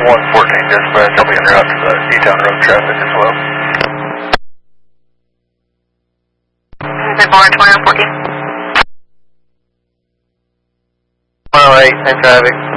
114 dispatch, I'll be en route to the E-Town Road traffic as well. Is it more 2114? 108, same traffic.